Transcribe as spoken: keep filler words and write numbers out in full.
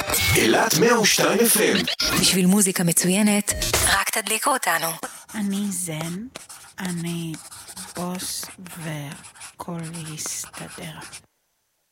אילת מאה ושתיים אף אם. בשביל מוזיקה מצוינת, רק תדליקו אותנו. אני זן, אני בוס והכל יסתדר.